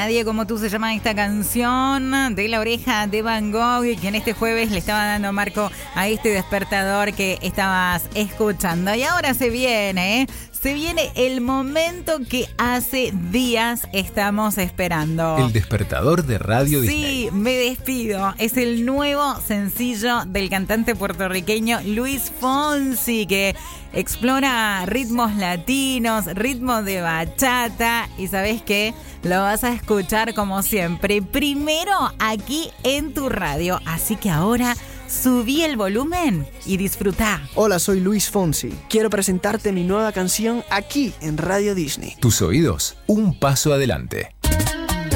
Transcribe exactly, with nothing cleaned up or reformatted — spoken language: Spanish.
Nadie como tú se llama esta canción de La Oreja de Van Gogh, que en este jueves le estaba dando marco a este despertador que estabas escuchando. Y ahora se viene, ¿eh? Se viene el momento que hace días estamos esperando. El despertador de Radio sí, Disney. Sí, me despido. Es el nuevo sencillo del cantante puertorriqueño Luis Fonsi, que explora ritmos latinos, ritmos de bachata. Y ¿sabes qué? Lo vas a escuchar como siempre, primero aquí en tu radio. Así que ahora subí el volumen y disfruta. Hola, soy Luis Fonsi. Quiero presentarte mi nueva canción aquí en Radio Disney. Tus oídos, un paso adelante.